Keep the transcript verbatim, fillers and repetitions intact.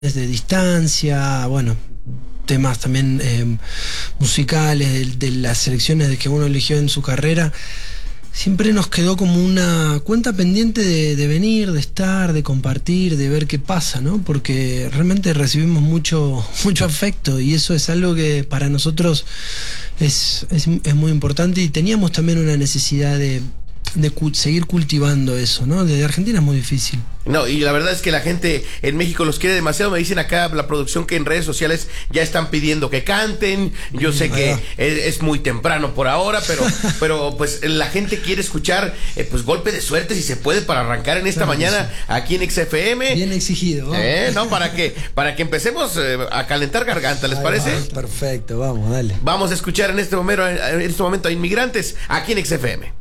de distancia, bueno, temas también eh, musicales, de, de las selecciones de que uno eligió en su carrera, siempre nos quedó como una cuenta pendiente de, de venir, de estar, de compartir, de ver qué pasa, ¿no? Porque realmente recibimos mucho, mucho afecto y eso es algo que para nosotros es, es, es muy importante, y teníamos también una necesidad de, de cu- seguir cultivando eso, ¿no? Desde Argentina es muy difícil. No, y la verdad es que la gente en México los quiere demasiado. Me dicen acá la producción que en redes sociales ya están pidiendo que canten. Yo sé que es, es muy temprano por ahora, pero pero pues la gente quiere escuchar eh, pues golpe de suerte, si se puede, para arrancar en esta Claro, mañana sí. Aquí en X F M. Bien exigido, ¿no? Eh, no, para que para que empecemos eh, a calentar garganta, ¿les Ahí parece? va, perfecto, vamos, dale. Vamos a escuchar en este momento, en este momento a Inmigrantes aquí en X F M.